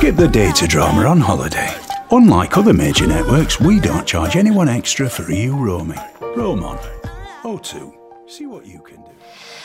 Skip the data drama on holiday. Unlike other major networks, we don't charge anyone extra for EU roaming. Roam on. O2. See what you can do.